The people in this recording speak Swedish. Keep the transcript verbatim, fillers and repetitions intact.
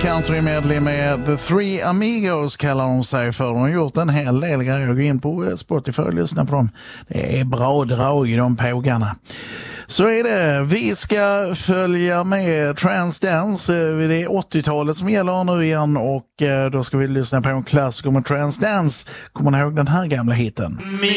country medley med The Three Amigos kallar de sig för. De har gjort en hel del grejer. Gå in på Spotify och lyssna på dem. Det är bra drag i de pågarna. Så är det. Vi ska följa med Transdance. Det är åttiotalet som gäller nu igen och då ska vi lyssna på en klassiker med Transdance. Kommer ni ihåg den här gamla hitten?